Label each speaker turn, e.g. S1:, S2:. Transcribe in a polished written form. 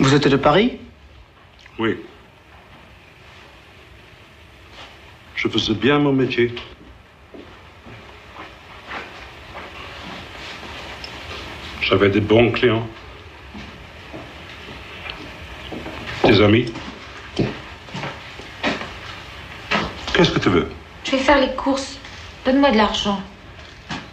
S1: Vous êtes de Paris?
S2: Oui. Je faisais bien mon métier. J'avais des bons clients. Des amis. Qu'est-ce que tu veux?
S3: Je vais faire les courses. Donne-moi de l'argent.